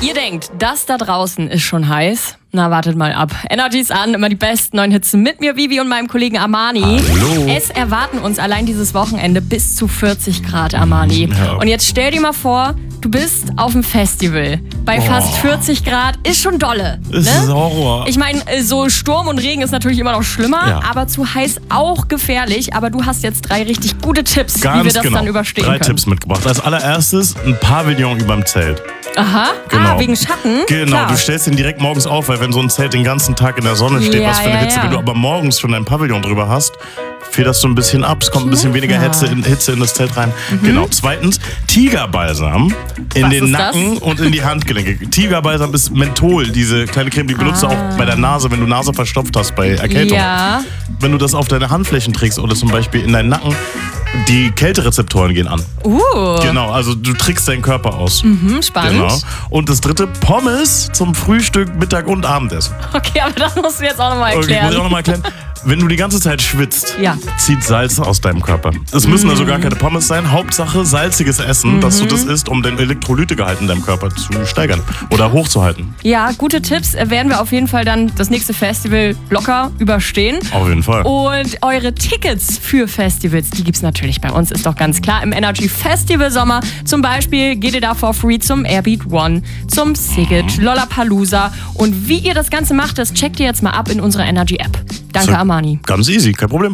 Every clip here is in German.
Ihr denkt, das da draußen ist schon heiß? Na, wartet mal ab. Energy's an, immer die besten neuen Hits mit mir, Vivi, und meinem Kollegen Armani. Hallo. Es erwarten uns allein dieses Wochenende bis zu 40 Grad, Armani. Ja. Und jetzt stell dir mal vor, du bist auf dem Festival. Bei fast 40 Grad ist schon dolle. Das ist Horror. Ich meine, so Sturm und Regen ist natürlich immer noch schlimmer, Ja. aber zu heiß auch gefährlich. Aber du hast jetzt 3 richtig gute Tipps, wie Ganz wir das genau. dann überstehen 3 können. Tipps mitgebracht. Als allererstes ein Pavillon überm Zelt. Aha, Genau. wegen Schatten? Genau, Klar. du stellst den direkt morgens auf, weil wenn so ein Zelt den ganzen Tag in der Sonne steht, Ja, was für eine ja, Hitze, ja. wenn du aber morgens schon ein Pavillon drüber hast, federst du ein bisschen ab, es kommt ein bisschen weniger Hitze in das Zelt rein. Genau. Zweitens, Tigerbalsam in Was den ist Nacken und in die Handgelenke. Tigerbalsam ist Menthol, diese kleine Creme, die benutzt du auch bei der Nase, wenn du Nase verstopft hast bei Erkältung. Ja. Wenn du das auf deine Handflächen trägst oder zum Beispiel in deinen Nacken, die Kälterezeptoren gehen an. Genau, also du trickst deinen Körper aus. Spannend. Genau. Und das dritte, Pommes zum Frühstück, Mittag und Abendessen. Okay, aber das musst du jetzt auch nochmal Okay, erklären. muss ich auch nochmal erklären. Wenn du die ganze Zeit schwitzt, Ja. zieht Salz aus deinem Körper. Es müssen also gar keine Pommes sein. Hauptsache salziges Essen, dass du das isst, um den Elektrolytegehalt in deinem Körper zu steigern oder hochzuhalten. Ja, gute Tipps werden wir auf jeden Fall dann das nächste Festival locker überstehen. Auf jeden Fall. Und eure Tickets für Festivals, die gibt's natürlich bei uns, ist doch ganz klar. Im Energy Festival Sommer zum Beispiel geht ihr da for free zum Airbeat One, zum Siget, Lollapalooza. Und wie ihr das Ganze macht, das checkt ihr jetzt mal ab in unserer Energy App. Danke, So, Armani. Ganz easy, kein Problem.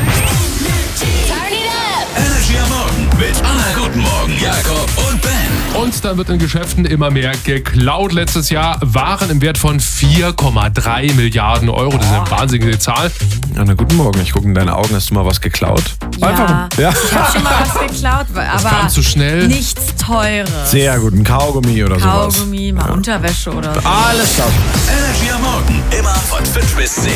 Energy am Morgen mit Anna, guten Morgen, Jakob und Ben. Und dann wird in Geschäften immer mehr geklaut. Letztes Jahr Waren im Wert von 4,3 Milliarden Euro. Das ist eine wahnsinnige Zahl. Anna, guten Morgen. Ich gucke in deine Augen. Hast du mal was geklaut? Ja, Ja. ich habe schon mal was geklaut, aber kam zu schnell. nichts Teures. Sehr gut. Ein Kaugummi oder sowas. Kaugummi, mal Unterwäsche oder so. Alles klar. Energy am Morgen, immer von 5 bis 10.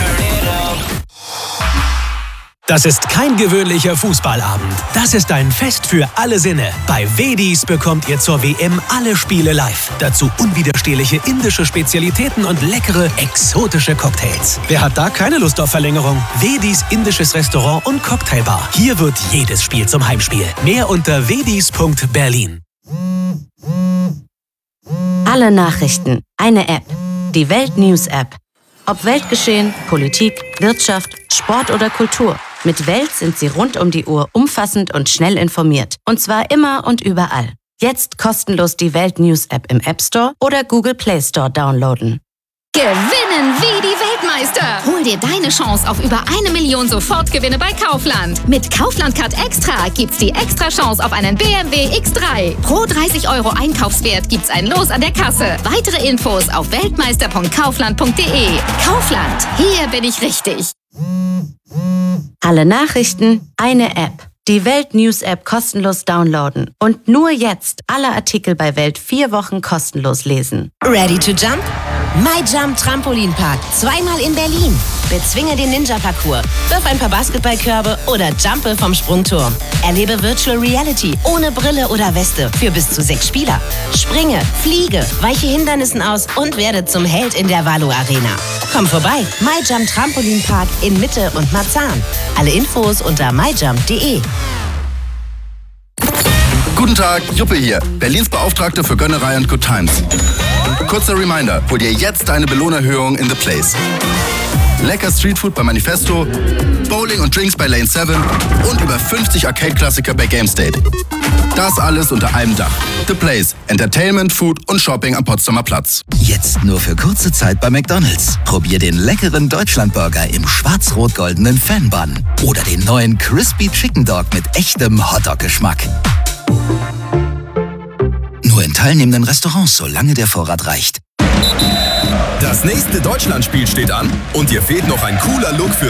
Das ist kein gewöhnlicher Fußballabend. Das ist ein Fest für alle Sinne. Bei Wedis bekommt ihr zur WM alle Spiele live. Dazu unwiderstehliche indische Spezialitäten und leckere, exotische Cocktails. Wer hat da keine Lust auf Verlängerung? Wedis indisches Restaurant und Cocktailbar. Hier wird jedes Spiel zum Heimspiel. Mehr unter wedis.berlin. Alle Nachrichten, eine App. Die Welt News App. Ob Weltgeschehen, Politik, Wirtschaft, Sport oder Kultur. Mit Welt sind Sie rund um die Uhr umfassend und schnell informiert. Und zwar immer und überall. Jetzt kostenlos die Welt News App im App Store oder Google Play Store downloaden. Gewinnen wie die Weltmeister! Hol dir deine Chance auf über 1 Million Sofortgewinne bei Kaufland. Mit Kaufland Card Extra gibt's die extra Chance auf einen BMW X3. Pro 30 Euro Einkaufswert gibt's ein Los an der Kasse. Weitere Infos auf weltmeister.kaufland.de. Kaufland, hier bin ich richtig. Alle Nachrichten, eine App. Die Welt News App kostenlos downloaden. Und nur jetzt alle Artikel bei Welt 4 Wochen kostenlos lesen. Ready to jump? MyJump Trampolinpark. 2-mal in Berlin. Bezwinge den Ninja-Parcours. Wirf ein paar Basketballkörbe oder jumpe vom Sprungturm. Erlebe Virtual Reality ohne Brille oder Weste für bis zu 6 Spieler. Springe, fliege, weiche Hindernissen aus und werde zum Held in der Valo Arena. Komm vorbei. MyJump Trampolinpark in Mitte und Marzahn. Alle Infos unter myjump.de. Guten Tag, Juppe hier, Berlins Beauftragte für Gönnerei und Good Times. Kurzer Reminder, hol dir jetzt deine Belohnerhöhung in The Place. Lecker Streetfood bei Manifesto, Bowling und Drinks bei Lane 7 und über 50 Arcade-Klassiker bei GameState. Das alles unter einem Dach. The Place. Entertainment, Food und Shopping am Potsdamer Platz. Jetzt nur für kurze Zeit bei McDonald's. Probier den leckeren Deutschlandburger im schwarz-rot-goldenen Fan-Bun. Oder den neuen Crispy Chicken Dog mit echtem Hotdog-Geschmack. Nur in teilnehmenden Restaurants, solange der Vorrat reicht. Das nächste Deutschlandspiel steht an und dir fehlt noch ein cooler Look für